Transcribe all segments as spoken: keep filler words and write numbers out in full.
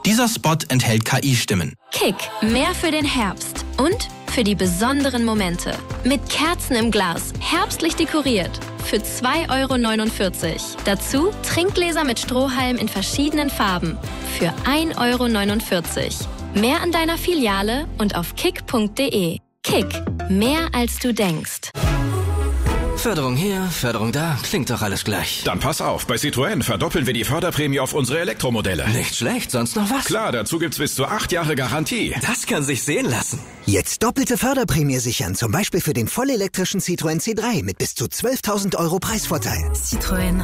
Dieser Spot enthält K I-Stimmen. Kick, mehr für den Herbst und für die besonderen Momente. Mit Kerzen im Glas, herbstlich dekoriert. Für zwei Euro neunundvierzig. Dazu Trinkgläser mit Strohhalm in verschiedenen Farben. Für ein Euro neunundvierzig. Mehr an deiner Filiale und auf kick punkt de. Kick, mehr als du denkst. Förderung hier, Förderung da, klingt doch alles gleich. Dann pass auf, bei Citroën verdoppeln wir die Förderprämie auf unsere Elektromodelle. Nicht schlecht, sonst noch was? Klar, dazu gibt's bis zu acht Jahre Garantie. Das kann sich sehen lassen. Jetzt doppelte Förderprämie sichern, zum Beispiel für den vollelektrischen Citroën C drei mit bis zu zwölftausend Euro Preisvorteil. Citroën.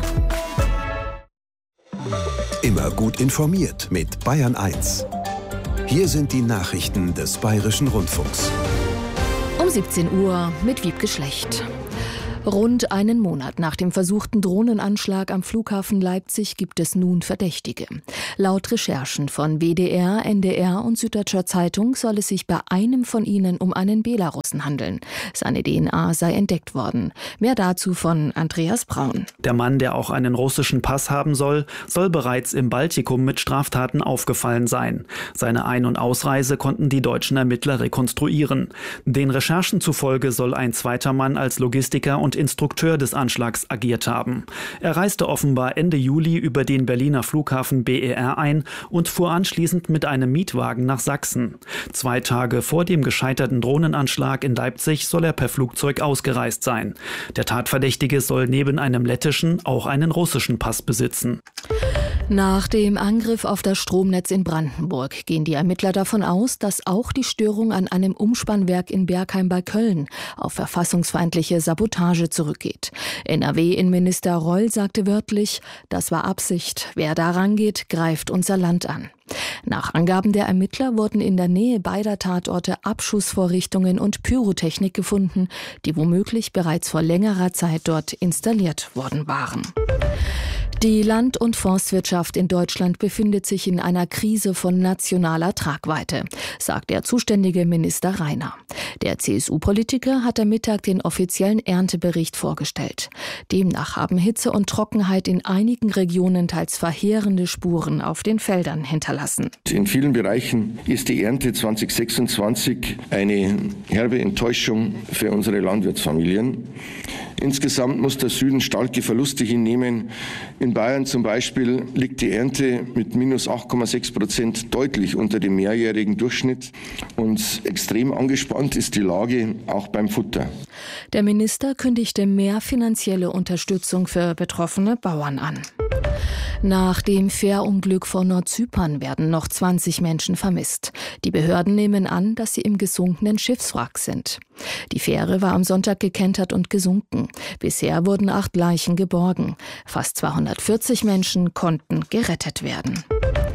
Immer gut informiert mit Bayern eins. Hier sind die Nachrichten des Bayerischen Rundfunks. Um siebzehn Uhr mit Wiebke Schlecht. Rund einen Monat nach dem versuchten Drohnenanschlag am Flughafen Leipzig gibt es nun Verdächtige. Laut Recherchen von W D R, N D R und Süddeutscher Zeitung soll es sich bei einem von ihnen um einen Belarussen handeln. Seine D N A sei entdeckt worden. Mehr dazu von Andreas Braun. Der Mann, der auch einen russischen Pass haben soll, soll bereits im Baltikum mit Straftaten aufgefallen sein. Seine Ein- und Ausreise konnten die deutschen Ermittler rekonstruieren. Den Recherchen zufolge soll ein zweiter Mann als Logistiker und Instrukteur des Anschlags agiert haben. Er reiste offenbar Ende Juli über den Berliner Flughafen B E R ein und fuhr anschließend mit einem Mietwagen nach Sachsen. Zwei Tage vor dem gescheiterten Drohnenanschlag in Leipzig soll er per Flugzeug ausgereist sein. Der Tatverdächtige soll neben einem lettischen auch einen russischen Pass besitzen. Nach dem Angriff auf das Stromnetz in Brandenburg gehen die Ermittler davon aus, dass auch die Störung an einem Umspannwerk in Bergheim bei Köln auf verfassungsfeindliche Sabotage zurückgeht. N R W-Innenminister Reul sagte wörtlich, das war Absicht. Wer da rangeht, greift unser Land an. Nach Angaben der Ermittler wurden in der Nähe beider Tatorte Abschussvorrichtungen und Pyrotechnik gefunden, die womöglich bereits vor längerer Zeit dort installiert worden waren. Die Land- und Forstwirtschaft in Deutschland befindet sich in einer Krise von nationaler Tragweite, sagt der zuständige Minister Rainer. Der C S U-Politiker hat am Mittag den offiziellen Erntebericht vorgestellt. Demnach haben Hitze und Trockenheit in einigen Regionen teils verheerende Spuren auf den Feldern hinterlassen. In vielen Bereichen ist die Ernte zwanzig sechsundzwanzig eine herbe Enttäuschung für unsere Landwirtsfamilien. Insgesamt muss der Süden starke Verluste hinnehmen. In Bayern zum Beispiel liegt die Ernte mit minus acht Komma sechs Prozent deutlich unter dem mehrjährigen Durchschnitt. Und extrem angespannt ist die Lage auch beim Futter. Der Minister kündigte mehr finanzielle Unterstützung für betroffene Bauern an. Nach dem Fährunglück vor Nordzypern werden noch zwanzig Menschen vermisst. Die Behörden nehmen an, dass sie im gesunkenen Schiffswrack sind. Die Fähre war am Sonntag gekentert und gesunken. Bisher wurden acht Leichen geborgen. Fast zweihundertvierzig Menschen konnten gerettet werden.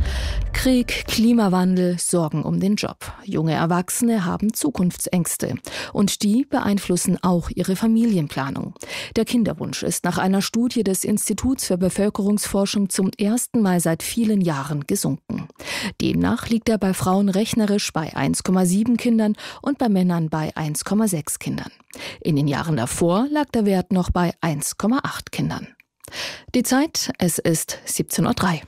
Krieg, Klimawandel, Sorgen um den Job. Junge Erwachsene haben Zukunftsängste. Und die beeinflussen auch ihre Familienplanung. Der Kinderwunsch ist nach einer Studie des Instituts für Bevölkerungsforschung zum ersten Mal seit vielen Jahren gesunken. Demnach liegt er bei Frauen rechnerisch bei eins Komma sieben Kindern und bei Männern bei eins Komma sechs Kindern. In den Jahren davor lag der Wert noch bei eins Komma acht Kindern. Die Zeit, es ist siebzehn Uhr drei.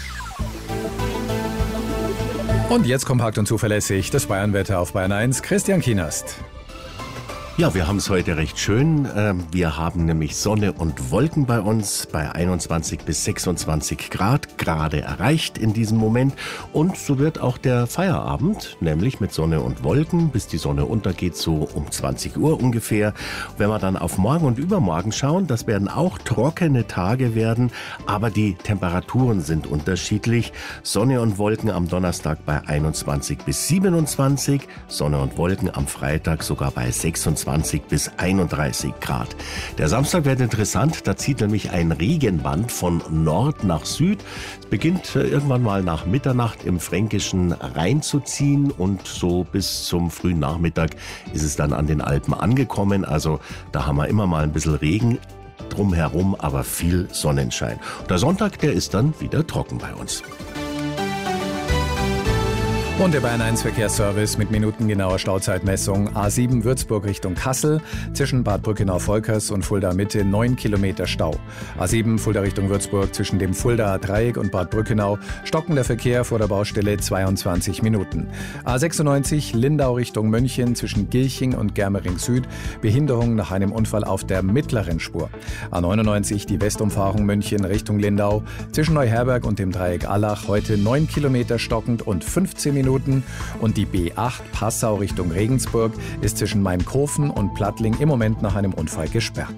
Und jetzt kompakt und zuverlässig das Bayernwetter auf Bayern eins. Christian Kienast. Ja, wir haben es heute recht schön. Wir haben nämlich Sonne und Wolken bei uns bei einundzwanzig bis sechsundzwanzig Grad gerade erreicht in diesem Moment. Und so wird auch der Feierabend, nämlich mit Sonne und Wolken, bis die Sonne untergeht, so um zwanzig Uhr ungefähr. Wenn wir dann auf morgen und übermorgen schauen, das werden auch trockene Tage werden, aber die Temperaturen sind unterschiedlich. Sonne und Wolken am Donnerstag bei einundzwanzig bis siebenundzwanzig, Sonne und Wolken am Freitag sogar bei sechsundzwanzig bis einunddreißig Grad. Der Samstag wird interessant, da zieht nämlich ein Regenband von Nord nach Süd. Es beginnt irgendwann mal nach Mitternacht im Fränkischen reinzuziehen und so bis zum frühen Nachmittag ist es dann an den Alpen angekommen. Also da haben wir immer mal ein bisschen Regen drumherum, aber viel Sonnenschein. Der Sonntag, der ist dann wieder trocken bei uns. Und der Bayern eins Verkehrsservice mit minutengenauer Stauzeitmessung. A sieben Würzburg Richtung Kassel, zwischen Bad Brückenau-Volkers und Fulda Mitte neun Kilometer Stau. A sieben Fulda Richtung Würzburg, zwischen dem Fuldaer Dreieck und Bad Brückenau stockender Verkehr vor der Baustelle zweiundzwanzig Minuten. A sechsundneunzig Lindau Richtung München, zwischen Gilching und Germering Süd, Behinderung nach einem Unfall auf der mittleren Spur. A neunundneunzig die Westumfahrung München Richtung Lindau, zwischen Neuherberg und dem Dreieck Allach heute neun Kilometer stockend und fünfzehn Minuten. Und die B acht Passau Richtung Regensburg ist zwischen Maimkofen und Plattling im Moment nach einem Unfall gesperrt.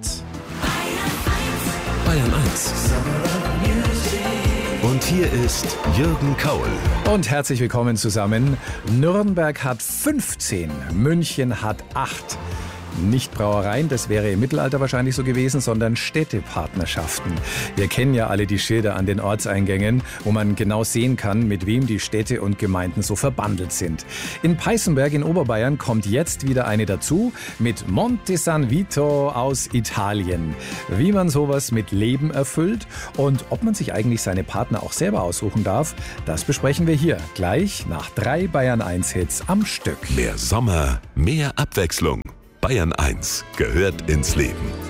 Bayern eins. Und hier ist Jürgen Kaul. Und herzlich willkommen zusammen. Nürnberg hat fünfzehn, München hat acht. Nicht Brauereien, das wäre im Mittelalter wahrscheinlich so gewesen, sondern Städtepartnerschaften. Wir kennen ja alle die Schilder an den Ortseingängen, wo man genau sehen kann, mit wem die Städte und Gemeinden so verbandelt sind. In Peißenberg in Oberbayern kommt jetzt wieder eine dazu, mit Monte San Vito aus Italien. Wie man sowas mit Leben erfüllt und ob man sich eigentlich seine Partner auch selber aussuchen darf, das besprechen wir hier gleich nach drei Bayern eins Hits am Stück. Mehr Sommer, mehr Abwechslung. Bayern eins gehört ins Leben.